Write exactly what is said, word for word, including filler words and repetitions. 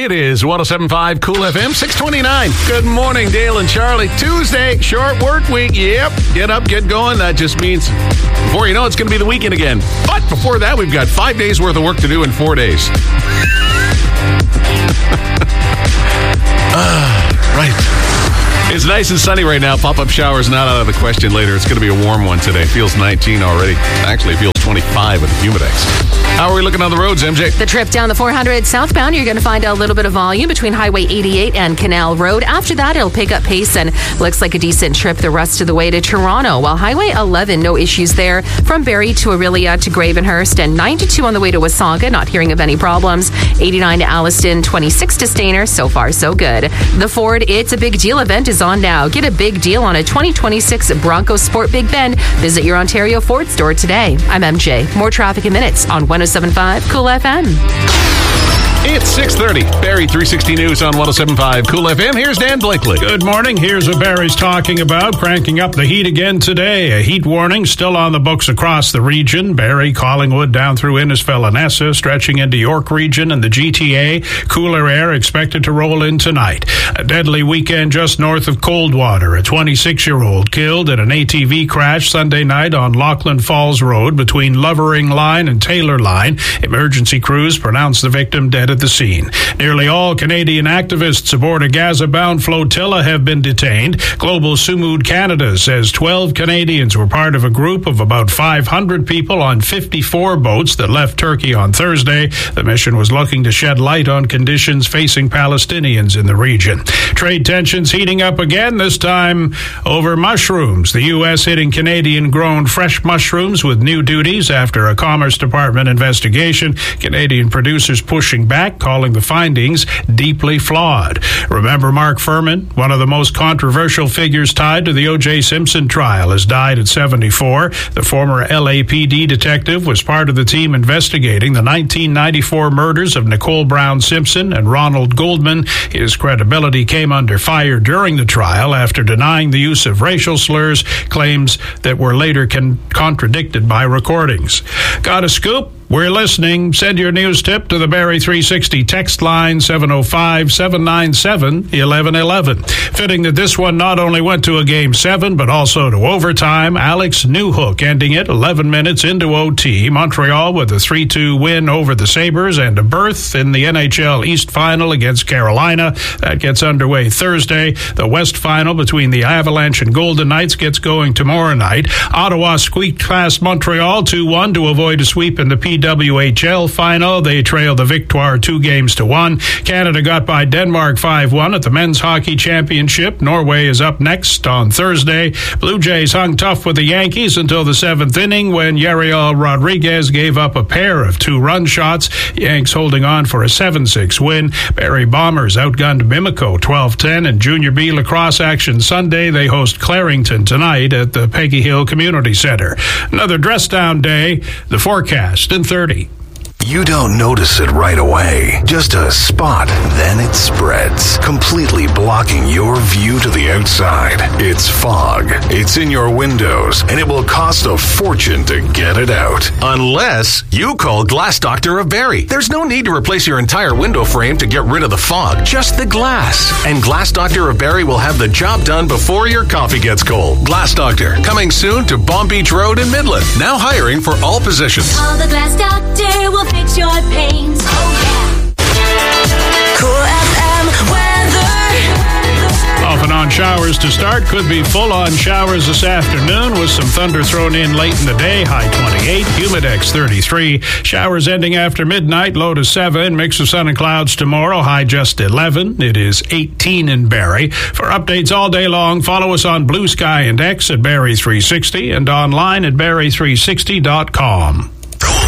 It is one oh seven point five Cool F M, six twenty-nine. Good morning, Dale and Charlie. Tuesday, short work week. Yep, get up, get going. That just means before you know it's going to be the weekend again. But before that, we've got five days worth of work to do in four days. uh, right. It's nice and sunny right now. Pop-up showers not out of the question later. It's going to be a warm one today. Feels nineteen already. Actually, it feels twenty-five with the Humidex. How are we looking on the roads, M J? The trip down the four hundred southbound, you're going to find a little bit of volume between Highway eighty-eight and Canal Road. After that, it'll pick up pace and looks like a decent trip the rest of the way to Toronto. While Highway eleven, no issues there from Barrie to Orillia to Gravenhurst, and ninety-two on the way to Wasaga, not hearing of any problems. eighty-nine to Alliston, twenty-six to Stayner, so far so good. The Ford It's a Big Deal event is on now. Get a big deal on a twenty twenty-six Bronco Sport Big Bend. Visit your Ontario Ford store today. I'm M J. More traffic in minutes on one oh seven point five Cool F M. It's six thirty. Barrie three sixty News on one oh seven point five Cool F M. Here's Dan Blakely. Good morning. Here's what Barrie's talking about. Cranking up the heat again today. A heat warning still on the books across the region. Barrie, Collingwood, down through Innisfil and Essa, stretching into York region and the G T A. Cooler air expected to roll in tonight. A deadly weekend just north of Coldwater. A twenty-six-year-old killed in an A T V crash Sunday night on Lachlan Falls Road between Lovering Line and Taylor Line. Emergency crews pronounced the victim dead at the scene. Nearly all Canadian activists aboard a Gaza-bound flotilla have been detained. Global Sumud Canada says twelve Canadians were part of a group of about five hundred people on fifty-four boats that left Turkey on Thursday. The mission was looking to shed light on conditions facing Palestinians in the region. Trade tensions heating up again, this time over mushrooms. The U S hitting Canadian-grown fresh mushrooms with new duties after a Commerce Department investigation. Canadian producers pushing back, calling the findings deeply flawed. Remember Mark Furman, one of the most controversial figures tied to the O J Simpson trial, has died at seventy-four. The former L A P D detective was part of the team investigating the nineteen ninety-four murders of Nicole Brown Simpson and Ronald Goldman. His credibility came under fire during the trial after denying the use of racial slurs, claims that were later con- contradicted by recordings. Got a scoop? We're listening. Send your news tip to the Barrie three sixty text line seven oh five, seven nine seven, one one one one. Fitting that this one not only went to a game seven, but also to overtime. Alex Newhook ending it eleven minutes into O T. Montreal with a three two win over the Sabres and a berth in the N H L East Final against Carolina. That gets underway Thursday. The West Final between the Avalanche and Golden Knights gets going tomorrow night. Ottawa squeaked past Montreal two one to avoid a sweep in the P W H L final. They trail the Victoire two games to one. Canada got by Denmark five one at the Men's Hockey Championship. Norway is up next on Thursday. Blue Jays hung tough with the Yankees until the seventh inning when Yariel Rodriguez gave up a pair of two-run shots. Yanks holding on for a seven six win. Barrie Bombers outgunned Mimico twelve ten, and Junior B lacrosse action Sunday. They host Clarington tonight at the Peggy Hill Community Center. Another dress-down day. The forecast in thirty. You don't notice it right away. Just a spot, then it spreads, completely blocking your view to the outside. It's fog. It's in your windows, and it will cost a fortune to get it out. Unless you call Glass Doctor of Barrie. There's no need to replace your entire window frame to get rid of the fog, just the glass. And Glass Doctor of Barrie will have the job done before your coffee gets cold. Glass Doctor, coming soon to Bomb Beach Road in Midland. Now hiring for all positions. Call the Glass Doctor, we'll fix your pains. Oh yeah. Cool F M weather. Off and on showers to start. Could be full-on showers this afternoon with some thunder thrown in late in the day. High twenty-eight, Humidex thirty-three. Showers ending after midnight, low to seven. Mix of sun and clouds tomorrow, high just eleven. It is eighteen in Barrie. For updates all day long, follow us on Blue Sky and X at Barrie three sixty and online at Barrie three sixty dot com.